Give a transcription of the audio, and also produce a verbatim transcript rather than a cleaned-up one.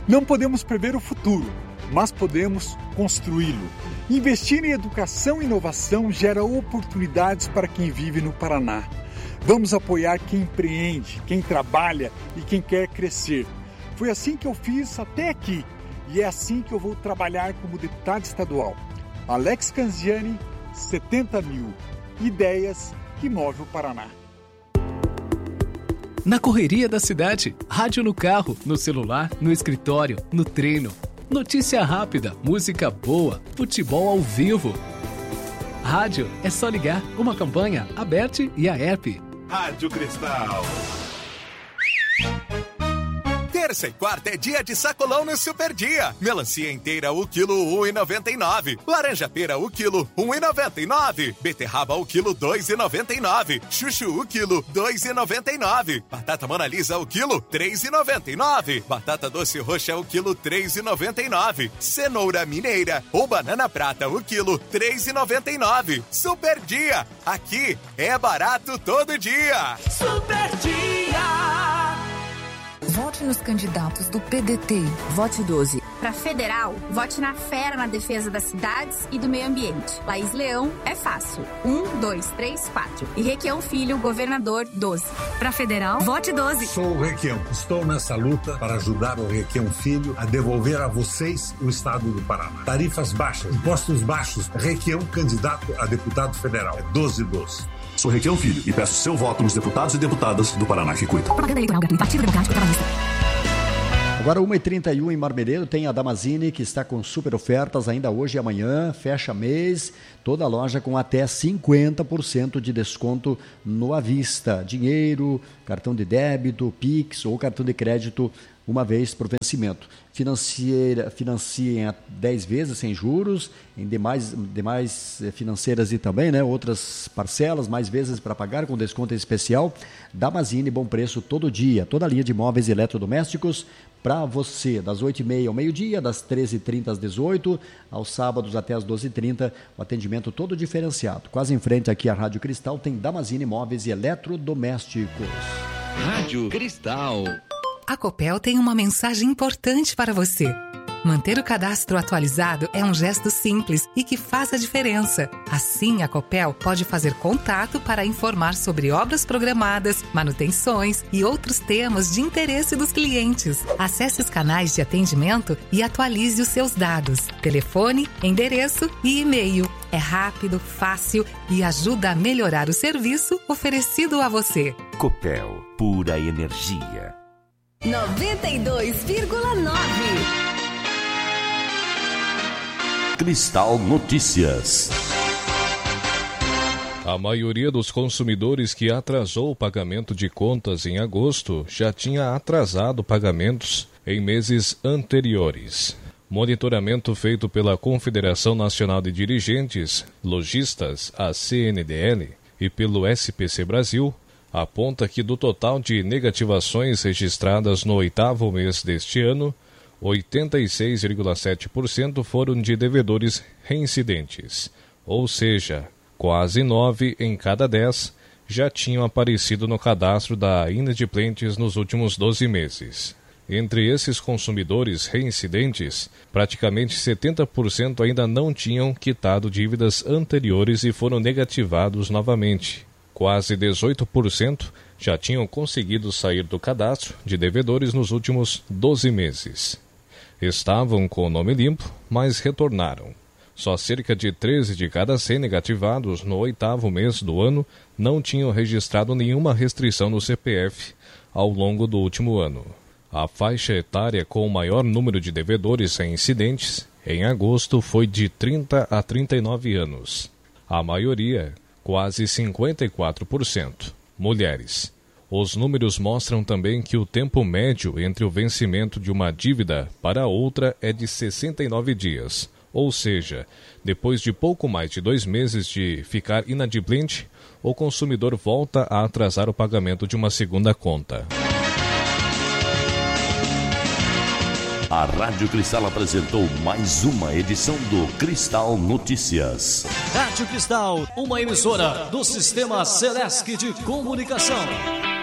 Não podemos prever o futuro, mas podemos construí-lo. Investir em educação e inovação gera oportunidades para quem vive no Paraná. Vamos apoiar quem empreende, quem trabalha e quem quer crescer. Foi assim que eu fiz até aqui e é assim que eu vou trabalhar como deputado estadual. Alex Canziani, setenta mil. Ideias que movem o Paraná. Na correria da cidade, rádio no carro, no celular, no escritório, no treino. Notícia rápida, música boa, futebol ao vivo. Rádio é só ligar, uma campanha aberta e a app. Rádio Cristal. Terça e quarta é dia de sacolão no Super Dia. Melancia inteira o quilo um real e noventa e nove. Laranja pera o quilo um real e noventa e nove. Beterraba o quilo dois reais e noventa e nove. Chuchu o quilo dois reais e noventa e nove. Batata Mona Lisa o quilo três reais e noventa e nove. Batata doce roxa o quilo três reais e noventa e nove. Cenoura mineira ou banana prata o quilo três reais e noventa e nove. Super Dia. Aqui é barato todo dia. Super Dia. Vote nos candidatos do P D T. Vote doze. Para federal, vote na fera na defesa das cidades e do meio ambiente. Laís Leão é fácil. Um, dois, três, quatro. E Requião Filho, governador, doze. Para federal, vote doze. Sou o Requião. Estou nessa luta para ajudar o Requião Filho a devolver a vocês o estado do Paraná. Tarifas baixas, impostos baixos. Requião, candidato a deputado federal. É doze doze. Sou Requião Filho e peço seu voto nos deputados e deputadas do Paraná que cuida. Propaganda eleitoral gratuita. Partido Democrático Trabalhista. Agora, uma e trinta e um em Marmeleiro, tem a Damazini, que está com super ofertas ainda hoje e amanhã, fecha mês, toda a loja com até cinquenta por cento de desconto no à vista. Dinheiro, cartão de débito, Pix ou cartão de crédito, uma vez por vencimento. Financeira, financia em dez vezes sem juros, em demais, demais financeiras e também, né, outras parcelas, mais vezes para pagar com desconto especial. Damazini, bom preço todo dia, toda a linha de móveis e eletrodomésticos para você, das oito e meia ao meio-dia, das treze e trinta às dezoito, aos sábados até às doze e trinta, o atendimento todo diferenciado. Quase em frente aqui à Rádio Cristal tem Damazini Móveis e Eletrodomésticos. Rádio Cristal. A Copel tem uma mensagem importante para você. Manter o cadastro atualizado é um gesto simples e que faz a diferença. Assim, a Copel pode fazer contato para informar sobre obras programadas, manutenções e outros temas de interesse dos clientes. Acesse os canais de atendimento e atualize os seus dados. Telefone, endereço e e-mail. É rápido, fácil e ajuda a melhorar o serviço oferecido a você. Copel, pura energia. noventa e dois vírgula nove. Cristal Notícias. A maioria dos consumidores que atrasou o pagamento de contas em agosto já tinha atrasado pagamentos em meses anteriores. Monitoramento feito pela Confederação Nacional de Dirigentes, Lojistas, a C N D L, e pelo S P C Brasil, aponta que do total de negativações registradas no oitavo mês deste ano, oitenta e seis vírgula sete por cento foram de devedores reincidentes, ou seja, quase nove em cada dez já tinham aparecido no cadastro da Inadimplentes nos últimos doze meses. Entre esses consumidores reincidentes, praticamente setenta por cento ainda não tinham quitado dívidas anteriores e foram negativados novamente. Quase dezoito por cento já tinham conseguido sair do cadastro de devedores nos últimos doze meses. Estavam com o nome limpo, mas retornaram. Só cerca de treze de cada cem negativados no oitavo mês do ano não tinham registrado nenhuma restrição no C P F ao longo do último ano. A faixa etária com o maior número de devedores reincidentes em agosto foi de trinta a trinta e nove anos. A maioria, quase cinquenta e quatro por cento, mulheres. Os números mostram também que o tempo médio entre o vencimento de uma dívida para outra é de sessenta e nove dias, ou seja, depois de pouco mais de dois meses de ficar inadimplente, o consumidor volta a atrasar o pagamento de uma segunda conta. A Rádio Cristal apresentou mais uma edição do Cristal Notícias. Rádio Cristal, uma emissora do Sistema Celesc de Comunicação.